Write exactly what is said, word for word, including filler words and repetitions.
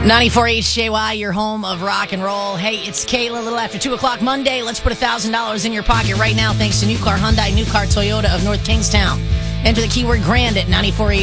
ninety-four H J Y, your home of rock and roll. Hey, it's Kayla, a little after two o'clock Monday. Let's put one thousand dollars in your pocket right now thanks to New Car Hyundai, New Car Toyota of North Kingstown. Enter the keyword GRAND at ninety-four H